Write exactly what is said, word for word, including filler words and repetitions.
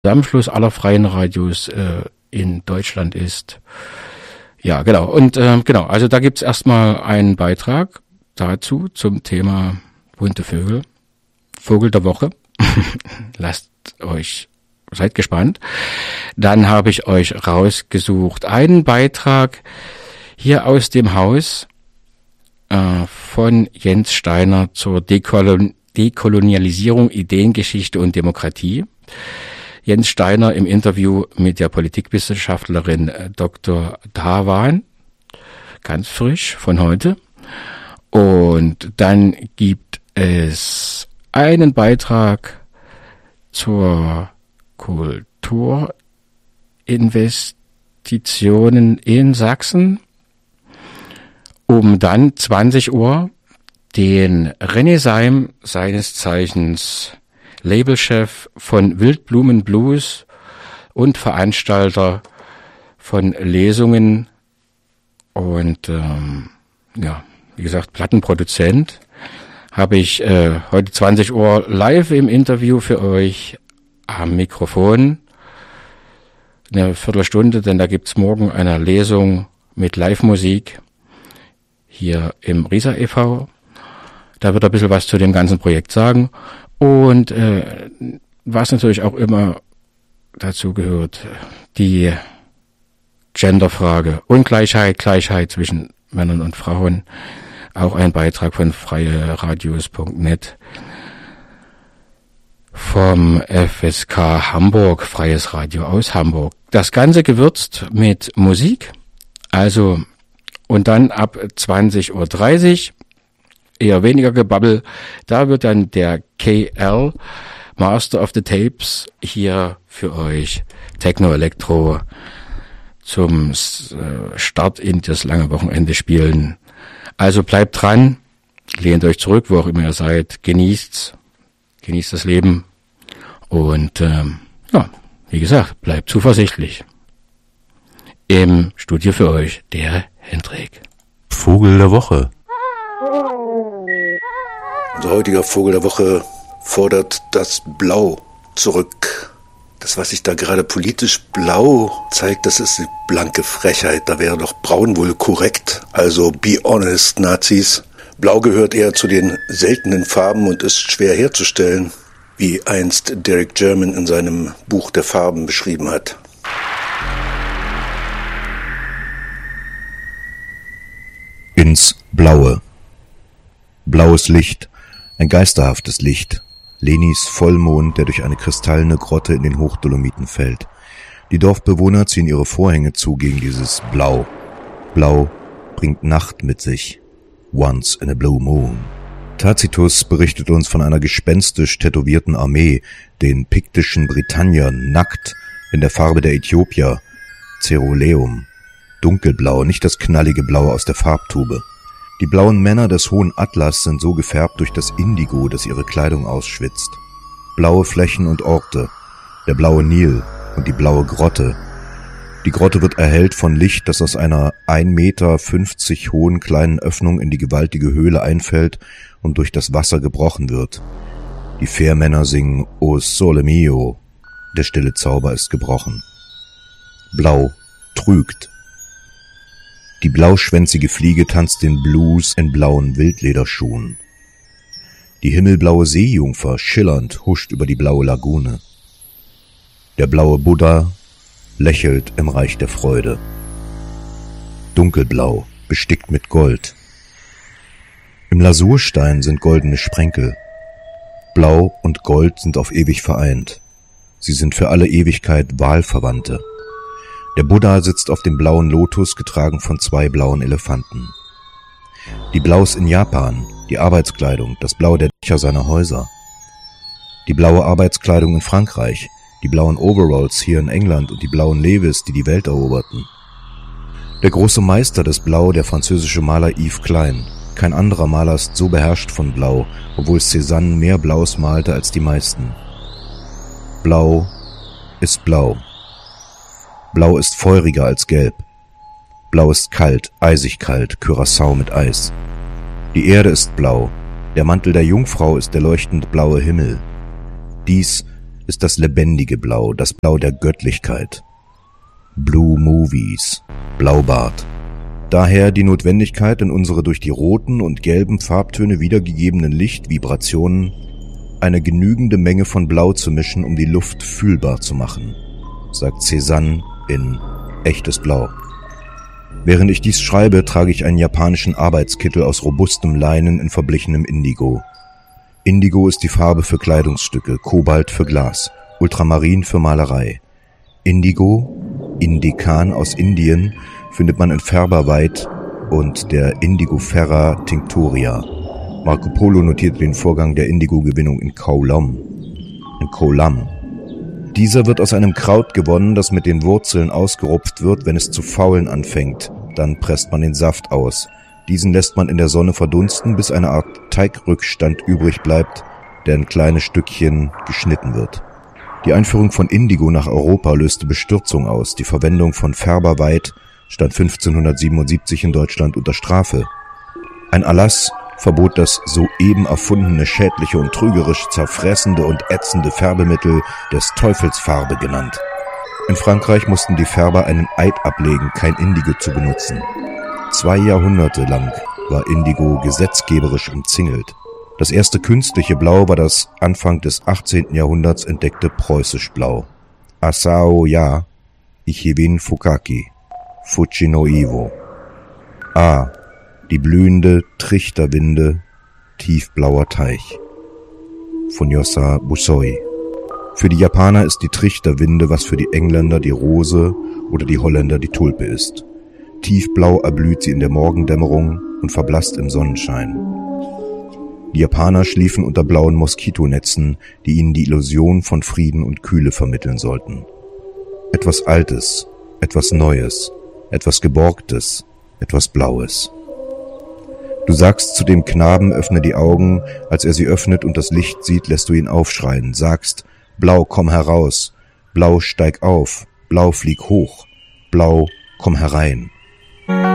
Zusammenschluss aller freien Radios äh, in Deutschland ist. Ja, genau. Und äh, genau, also da gibt's erstmal einen Beitrag dazu zum Thema bunte Vögel. Vogel der Woche. Lasst euch, seid gespannt. Dann habe ich euch rausgesucht einen Beitrag hier aus dem Haus äh, von Jens Steiner zur Dekolon- Dekolonialisierung, Ideengeschichte und Demokratie. Jens Steiner im Interview mit der Politikwissenschaftlerin äh, Doktor Dhawan, ganz frisch von heute. Und dann gibt es einen Beitrag zur Kulturinvestitionen in Sachsen, um dann zwanzig Uhr den René Seim, seines Zeichens Labelchef von Wildblumen Blues und Veranstalter von Lesungen und ähm, ja, wie gesagt, Plattenproduzent, habe ich äh, heute zwanzig Uhr live im Interview für euch am Mikrofon. Eine Viertelstunde, denn da gibt's morgen eine Lesung mit Live-Musik hier im Riesa e V. Da wird er ein bisschen was zu dem ganzen Projekt sagen. Und äh, was natürlich auch immer dazu gehört, die Genderfrage, Ungleichheit, Gleichheit zwischen Männern und Frauen. Auch ein Beitrag von freieradios punkt net vom F S K Hamburg, Freies Radio aus Hamburg. Das Ganze gewürzt mit Musik, also und dann ab zwanzig Uhr dreißig, eher weniger Gebabbel, da wird dann der K L, Master of the Tapes, hier für euch Techno Elektro zum Start in das lange Wochenende spielen. Also bleibt dran, lehnt euch zurück, wo auch immer ihr seid, genießt's, genießt das Leben und ähm, ja, wie gesagt, bleibt zuversichtlich. Im Studio für euch, der Hendrik. Vogel der Woche. Unser heutiger Vogel der Woche fordert das Blau zurück. Das, was sich da gerade politisch blau zeigt, das ist die blanke Frechheit. Da wäre doch braun wohl korrekt. Also be honest, Nazis. Blau gehört eher zu den seltenen Farben und ist schwer herzustellen, wie einst Derek German in seinem Buch der Farben beschrieben hat. Ins Blaue. Blaues Licht, ein geisterhaftes Licht. Lenis Vollmond, der durch eine kristallene Grotte in den Hochdolomiten fällt. Die Dorfbewohner ziehen ihre Vorhänge zu gegen dieses Blau. Blau bringt Nacht mit sich. Once in a blue moon. Tacitus berichtet uns von einer gespenstisch tätowierten Armee, den piktischen Britanniern, nackt, in der Farbe der Äthiopier, Ceruleum. Dunkelblau, nicht das knallige Blau aus der Farbtube. Die blauen Männer des Hohen Atlas sind so gefärbt durch das Indigo, das ihre Kleidung ausschwitzt. Blaue Flächen und Orte, der blaue Nil und die blaue Grotte. Die Grotte wird erhellt von Licht, das aus einer ein Meter fünfzig hohen kleinen Öffnung in die gewaltige Höhle einfällt und durch das Wasser gebrochen wird. Die Fährmänner singen O Sole Mio, der stille Zauber ist gebrochen. Blau trügt. Die blauschwänzige Fliege tanzt den Blues in blauen Wildlederschuhen. Die himmelblaue Seejungfer schillernd huscht über die blaue Lagune. Der blaue Buddha lächelt im Reich der Freude. Dunkelblau, bestickt mit Gold. Im Lasurstein sind goldene Sprenkel. Blau und Gold sind auf ewig vereint. Sie sind für alle Ewigkeit Wahlverwandte. Der Buddha sitzt auf dem blauen Lotus, getragen von zwei blauen Elefanten. Die Blaus in Japan, die Arbeitskleidung, das Blau der Dächer seiner Häuser. Die blaue Arbeitskleidung in Frankreich, die blauen Overalls hier in England und die blauen Levis, die die Welt eroberten. Der große Meister des Blau, der französische Maler Yves Klein. Kein anderer Maler ist so beherrscht von Blau, obwohl Cézanne mehr Blaus malte als die meisten. Blau ist blau. Blau ist feuriger als Gelb. Blau ist kalt, eisig kalt, Curaçao mit Eis. Die Erde ist blau. Der Mantel der Jungfrau ist der leuchtend blaue Himmel. Dies ist das lebendige Blau, das Blau der Göttlichkeit. Blue Movies, Blaubart. Daher die Notwendigkeit, in unsere durch die roten und gelben Farbtöne wiedergegebenen Lichtvibrationen eine genügende Menge von Blau zu mischen, um die Luft fühlbar zu machen, sagt Cézanne in Echtes Blau. Während ich dies schreibe, trage ich einen japanischen Arbeitskittel aus robustem Leinen in verblichenem Indigo. Indigo ist die Farbe für Kleidungsstücke, Kobalt für Glas, Ultramarin für Malerei. Indigo, Indikan aus Indien, findet man in Färberweid und der Indigofera tinctoria. Marco Polo notierte den Vorgang der Indigo-Gewinnung in Kolam. In Kolam. Dieser wird aus einem Kraut gewonnen, das mit den Wurzeln ausgerupft wird, wenn es zu faulen anfängt. Dann presst man den Saft aus. Diesen lässt man in der Sonne verdunsten, bis eine Art Teigrückstand übrig bleibt, der in kleine Stückchen geschnitten wird. Die Einführung von Indigo nach Europa löste Bestürzung aus. Die Verwendung von Färberweid stand fünfzehnhundertsiebenundsiebzig in Deutschland unter Strafe. Ein Erlass verbot das soeben erfundene, schädliche und trügerisch zerfressende und ätzende Färbemittel des Teufelsfarbe genannt. In Frankreich mussten die Färber einen Eid ablegen, kein Indigo zu benutzen. Zwei Jahrhunderte lang war Indigo gesetzgeberisch umzingelt. Das erste künstliche Blau war das Anfang des achtzehnten Jahrhunderts entdeckte preußisch Blau. Asao ya, Ichibin Fukaki, Fuchi no Iwo. A. Die blühende Trichterwinde, tiefblauer Teich. Funyosa Busoi. Für die Japaner ist die Trichterwinde, was für die Engländer die Rose oder die Holländer die Tulpe ist. Tiefblau erblüht sie in der Morgendämmerung und verblasst im Sonnenschein. Die Japaner schliefen unter blauen Moskitonetzen, die ihnen die Illusion von Frieden und Kühle vermitteln sollten. Etwas Altes, etwas Neues, etwas Geborgtes, etwas Blaues. Du sagst zu dem Knaben, öffne die Augen, als er sie öffnet und das Licht sieht, lässt du ihn aufschreien, sagst, Blau, komm heraus, Blau, steig auf, Blau, flieg hoch, Blau, komm herein.